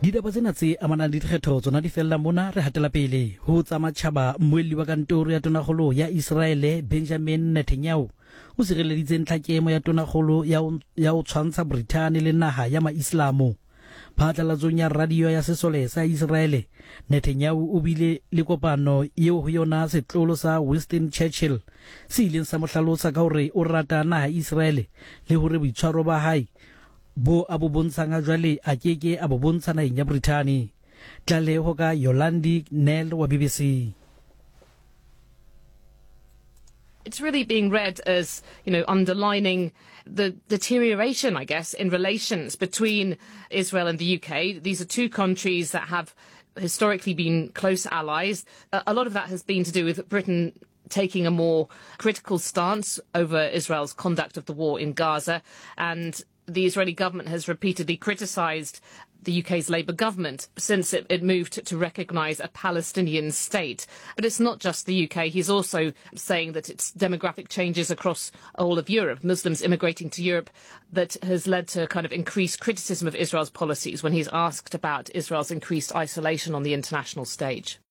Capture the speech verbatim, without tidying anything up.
Ditaba tsena tse amanang le dikgetho tsona di fella mona re hatela pele ho tsa matjhaba. Mmuelli wa kantoro ya tonakgolo ya Israele Benjamin Netanyahu o sireleditse ntlhakemo ya tonakgolo ya ho tshwantsha Britain le naha ya maislamo. Phatlalatsong ya radio ya sesole sa Israele, Netanyahu o bile le kopano eo ho yona setlolo sa Winston Churchill se ileng sa mo hlalosa ka hore o rata naha Israele le hore boitshwaro ba hae bo a bo bontshang a jwale a keke a bo bontsha naheng ya Britain. Tlaleho ka Yolandi Nel wa B B C. It's really being read as, you know, underlining the deterioration, I guess, in relations between Israel and the U K. These are two countries that have historically been close allies. A lot of that has been to do with Britain taking a more critical stance over Israel's conduct of the war in Gaza, and the Israeli government has repeatedly criticised the U K's Labour government since it, it moved to recognise a Palestinian state. But it's not just the U K. He's also saying that it's demographic changes across all of Europe, Muslims immigrating to Europe, that has led to kind of increased criticism of Israel's policies when he's asked about Israel's increased isolation on the international stage.